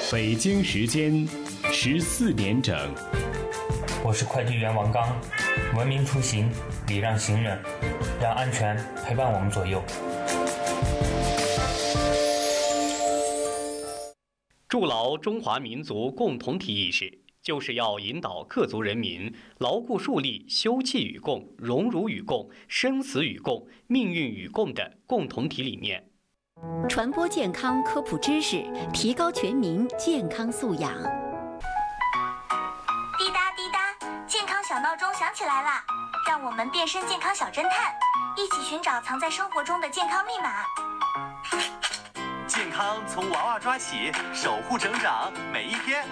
北京时间14点整。 我是快递员王刚，文明出行，礼让行人，让安全陪伴我们左右。 筑牢中华民族共同体意识，就是要引导各族人民牢固树立休戚与共、荣辱与共、生死与共、命运与共的共同体理念， 传播健康科普知识，提高全民健康素养。 滴答滴答，健康小闹钟响起来了，让我们变身健康小侦探，一起寻找藏在生活中的健康密码。 健康从娃娃抓起，守护成长每一天。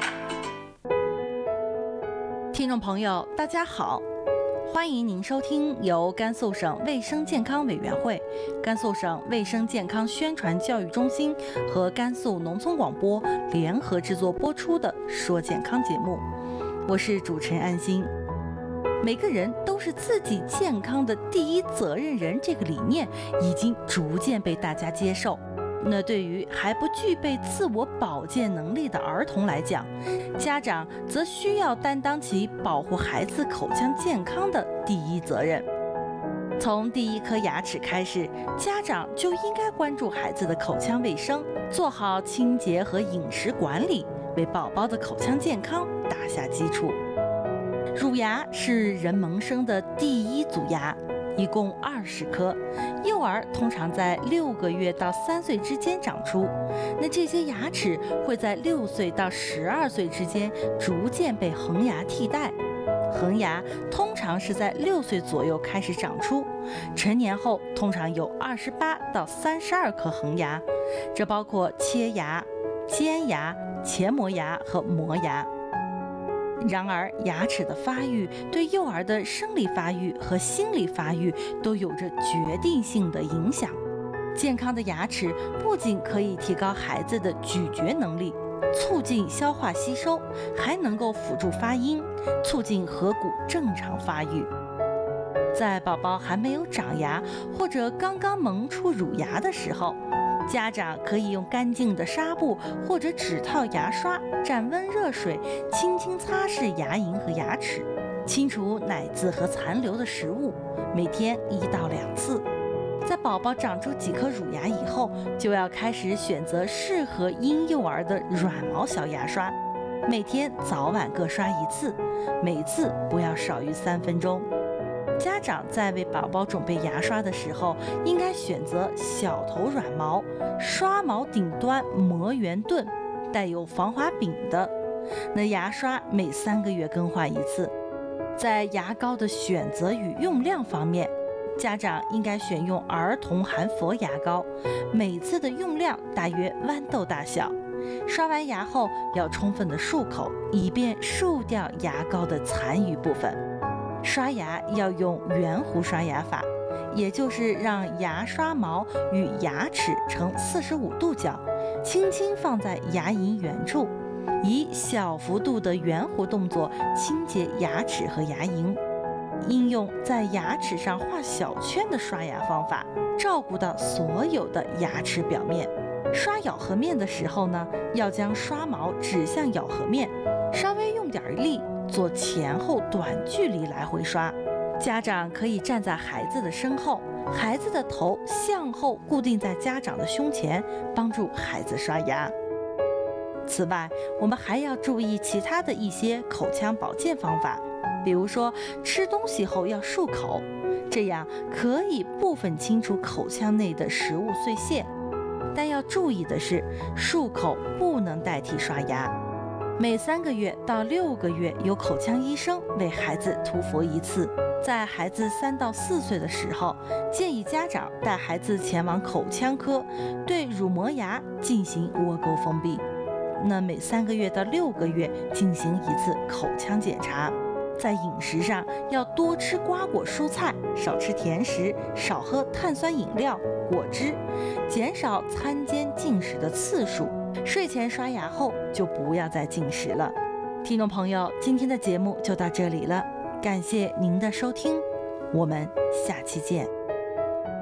听众朋友，大家好，欢迎您收听由甘肃省卫生健康委员会、甘肃省卫生健康宣传教育中心和甘肃农村广播联合制作播出的《说健康》节目，我是主持人安心。每个人都是自己健康的第一责任人，这个理念已经逐渐被大家接受。那对于还不具备自我保健能力的儿童来讲，家长则需要担当起保护孩子口腔健康的第一责任。从第一颗牙齿开始，家长就应该关注孩子的口腔卫生，做好清洁和饮食管理，为宝宝的口腔健康打下基础。乳牙是人萌生的第一组牙，一共20颗，幼儿通常在6个月到3岁之间长出。那这些牙齿会在6岁到12岁之间逐渐被恒牙替代。恒牙通常是在6岁左右开始长出，成年后通常有28到32颗恒牙，这包括切牙、尖牙、前磨牙和磨牙。然而，牙齿的发育对幼儿的生理发育和心理发育都有着决定性的影响。健康的牙齿不仅可以提高孩子的咀嚼能力，促进消化吸收，还能够辅助发音，促进颌骨正常发育。在宝宝还没有长牙或者刚刚萌出乳牙的时候，家长可以用干净的纱布或者指套牙刷蘸温热水，轻轻擦拭牙龈和牙齿，清除奶渍和残留的食物，每天1到2次。在宝宝长出几颗乳牙以后，就要开始选择适合婴幼儿的软毛小牙刷，每天早晚各刷1次，每次不要少于3分钟。家长在为宝宝准备牙刷的时候，应该选择小头软毛，刷毛顶端磨圆钝，带有防滑柄的。那牙刷每3个月更换1次。在牙膏的选择与用量方面，家长应该选用儿童含氟牙膏，每次的用量大约豌豆大小。刷完牙后要充分的漱口，以便漱掉牙膏的残余部分。刷牙要用圆弧刷牙法，也就是让牙刷毛与牙齿呈45度角，轻轻放在牙龈原处，以小幅度的圆弧动作清洁牙齿和牙龈。应用在牙齿上画小圈的刷牙方法，照顾到所有的牙齿表面。刷咬合面的时候呢，要将刷毛指向咬合面，稍微用点力，做前后短距离来回刷。家长可以站在孩子的身后，孩子的头向后固定在家长的胸前，帮助孩子刷牙。此外，我们还要注意其他的一些口腔保健方法，比如说吃东西后要漱口，这样可以部分清除口腔内的食物碎屑。但要注意的是，漱口不能代替刷牙。每3个月到6个月由口腔医生为孩子涂氟1次。在孩子3到4岁的时候，建议家长带孩子前往口腔科，对乳磨牙进行窝沟封闭。那每3个月到6个月进行1次口腔检查。在饮食上要多吃瓜果蔬菜，少吃甜食，少喝碳酸饮料、果汁，减少餐间进食的次数。睡前刷牙后就不要再进食了。听众朋友，今天的节目就到这里了，感谢您的收听，我们下期见。